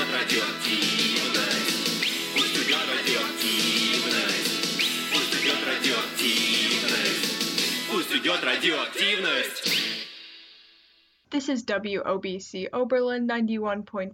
радиоактивность, пусть идет радиоактивность, пусть идет радиоактивность, пусть идет радиоактивность. This is WOBC Oberlin 91.5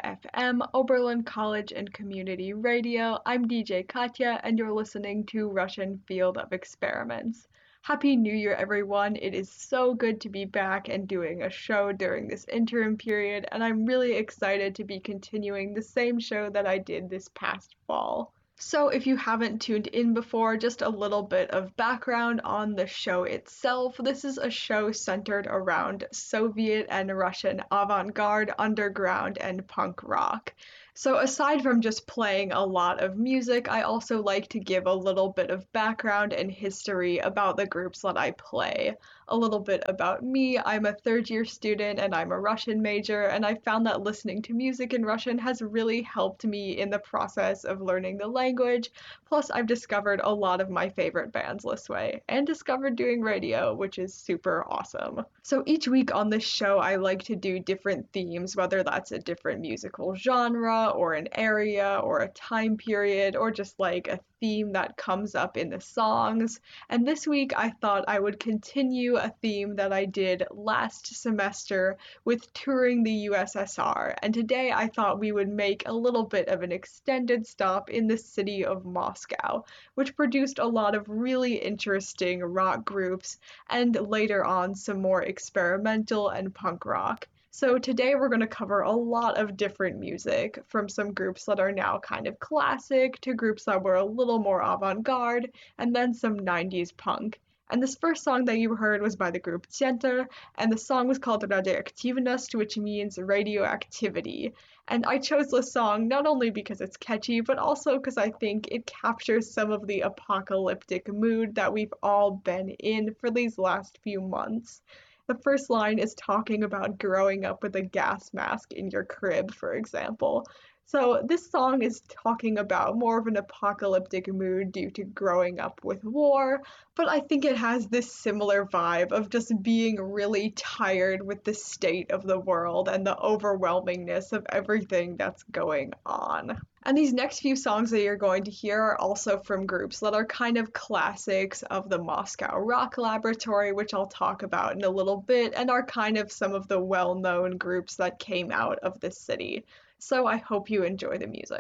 FM, Oberlin College and Community Radio. I'm DJ Katya, and you're listening to Russian Field of Experiments. Happy New Year, everyone. It is so good to be back and doing a show during this interim period, and I'm really excited to be continuing the same show that I did this past fall. So if you haven't tuned in before, just a little bit of background on the show itself. This is a show centered around Soviet and Russian avant-garde, underground, and punk rock. So aside from just playing a lot of music, I also like to give a little bit of background and history about the groups that I play. A little bit about me. I'm a third-year student and I'm a Russian major, and I found that listening to music in Russian has really helped me in the process of learning the language. Plus, I've discovered a lot of my favorite bands this way, and discovered doing radio, which is super awesome. So each week on this show, I like to do different themes, whether that's a different musical genre, or an area, or a time period, or just like a theme that comes up in the songs. And this week I thought I would continue a theme that I did last semester with touring the USSR. And today I thought we would make a little bit of an extended stop in the city of Moscow, which produced a lot of really interesting rock groups and later on some more experimental and punk rock. So today we're going to cover a lot of different music, from some groups that are now kind of classic to groups that were a little more avant-garde, and then some 90s punk. And this first song that you heard was by the group Center, and the song was called Radioaktivnost, which means radioactivity. And I chose this song not only because it's catchy, but also because I think it captures some of the apocalyptic mood that we've all been in for these last few months. The first line is talking about growing up with a gas mask in your crib, for example. So this song is talking about more of an apocalyptic mood due to growing up with war, but I think it has this similar vibe of just being really tired with the state of the world and the overwhelmingness of everything that's going on. And these next few songs that you're going to hear are also from groups that are kind of classics of the Moscow Rock Laboratory, which I'll talk about in a little bit, and are kind of some of the well-known groups that came out of this city. So I hope you enjoy the music.